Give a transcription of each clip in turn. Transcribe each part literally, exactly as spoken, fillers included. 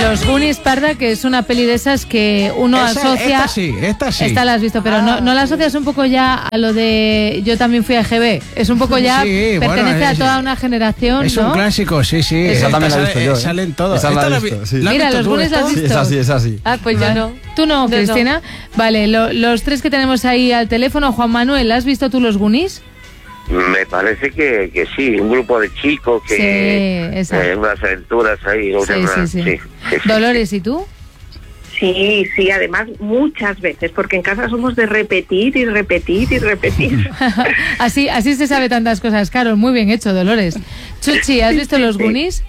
Los Goonies, Parda, que es una peli de esas que uno Esa, asocia... Esta sí, esta sí. Esta la has visto, pero ah. no, no la asocias un poco ya a lo de Yo también fui a G B. Es un poco ya, sí, pertenece bueno, a es, toda una generación, Es ¿no? un clásico, sí, sí. Esa Esta también la he visto sale, yo, ¿eh? Salen todos. Esa la he Esta visto, vi- sí. ¿la has Mira, visto Los tú, Goonies la has esta? visto. Sí, es así, es así. Ah, pues yo no. Tú no, Yo Cristina. Vale, lo- los tres que tenemos ahí al teléfono. Juan Manuel, ¿has visto tú Los Goonies? Me parece que, que sí, un grupo de chicos que... Sí, esa. eh, unas aventuras ahí. Sí, una- sí, sí. sí, sí, sí. Dolores, ¿y tú? Sí, sí, además muchas veces, porque en casa somos de repetir y repetir y repetir. así, así se sabe tantas cosas, Carol. Muy bien hecho, Dolores. Chuchi, ¿has visto Los Goonies?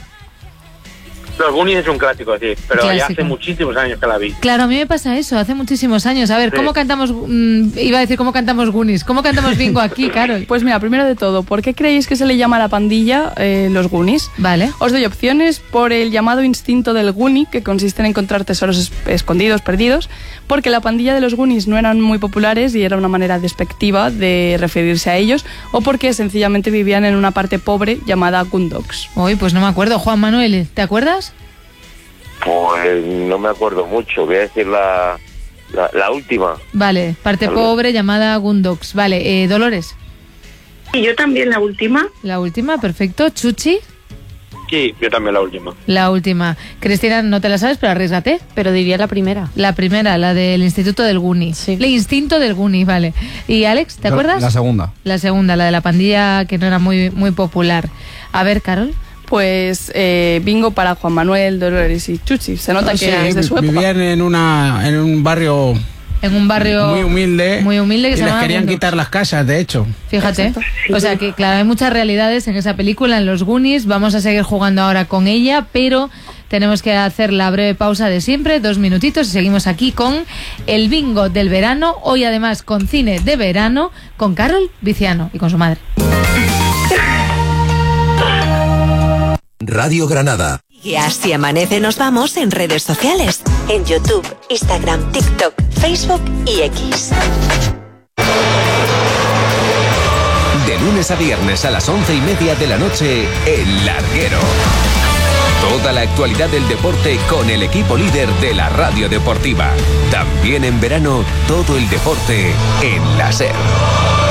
Los Goonies es un clásico, sí, pero Clásico. ya hace muchísimos años que la vi. Claro, a mí me pasa eso, hace muchísimos años. A ver, Sí. ¿cómo cantamos? mm, iba a decir, ¿cómo cantamos Goonies? ¿Cómo cantamos Bingo aquí, Carol? Pues mira, primero de todo, ¿por qué creéis que se le llama a la pandilla eh, los Goonies? Vale. Os doy opciones: por el llamado instinto del Goonie, que consiste en encontrar tesoros es- escondidos, perdidos, porque la pandilla de los Goonies no eran muy populares y era una manera despectiva de referirse a ellos, o porque sencillamente vivían en una parte pobre llamada Goondocks. Uy, pues no me acuerdo. Juan Manuel, ¿te acuerdas? Pues no me acuerdo mucho, voy a decir la, la, la última. Vale, parte Algo. pobre llamada Goondocks. Vale, eh, Dolores, Y yo también la última. la última, perfecto. Chuchi, Sí, yo también la última. la última. Cristina, no te la sabes, pero arriesgate. Pero diría la primera. La primera, la del Instituto del Goonie. Sí. El instinto del Goonie, vale. Y Alex, ¿te La- acuerdas? La segunda. La segunda, la de la pandilla que no era muy, muy popular. A ver, Carol. Pues eh, bingo para Juan Manuel, Dolores y Chuchi. Se nota que Sí, es de su época. vivían en, una, en un barrio En un barrio muy humilde. muy humilde que y se les llamaba querían Goondocks. quitar las casas, de hecho. Fíjate. Exacto. O sea que, claro, hay muchas realidades en esa película, en Los Goonies. Vamos a seguir jugando ahora con ella, pero tenemos que hacer la breve pausa de siempre, dos minutitos, y seguimos aquí con el bingo del verano. Hoy, además, con cine de verano, con Carol Viciano y con su madre. Radio Granada. Y así amanece, nos vamos en redes sociales. En YouTube, Instagram, TikTok, Facebook y X. De lunes a viernes a las once y media de la noche, El Larguero. Toda la actualidad del deporte con el equipo líder de la radio deportiva. También en verano, todo el deporte en la SER.